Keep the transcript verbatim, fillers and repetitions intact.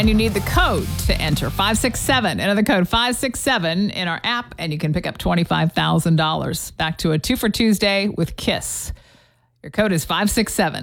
And you need the code to enter five six seven. Enter the code five six seven in our app, and you can pick up twenty-five thousand dollars. Back to a two for Tuesday with Kiss. Your code is five six seven.